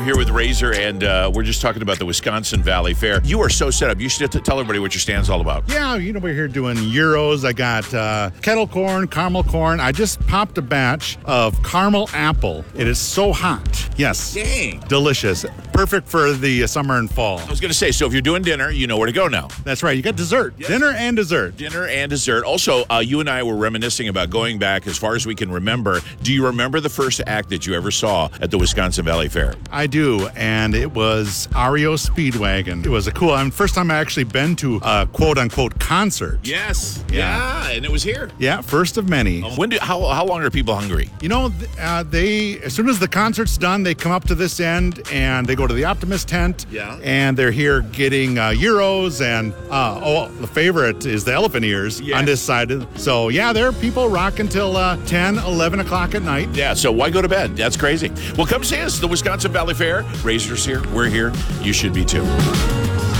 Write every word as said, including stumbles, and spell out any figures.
I'm here with Razor, and uh, we're just talking about the Wisconsin Valley Fair. You are so set up. You should t- tell everybody what your stand's all about. Yeah, you know, we're here doing gyros. I got uh, kettle corn, caramel corn. I just popped a batch of caramel apple. It is so hot. Yes. Dang. Delicious. Perfect for the uh, summer and fall. I was going to say, so if you're doing dinner, you know where to go now. That's right. You got dessert. Yes. Dinner and dessert. Dinner and dessert. Also, uh, you and I were reminiscing about going back as far as we can remember. Do you remember the first act that you ever saw at the Wisconsin Valley Fair? I do, and it was R E O Speedwagon. It was a cool, I mean, first time I actually been to a quote-unquote concert. Yes. Yeah. yeah, and it was here. Yeah, first of many. Um, when do, how, how long are people hungry? You know, uh, they as soon as the concert's done, they come up to this end, and they go to the Optimist tent, yeah. and they're here getting uh, gyros, and uh, oh, the favorite is the elephant ears yes. on this side. So, yeah, there are people rocking till uh, ten, eleven o'clock at night. Yeah, so why go to bed? That's crazy. Well, come see us, the Wisconsin Valley Fair. Razor's here. We're here. You should be too.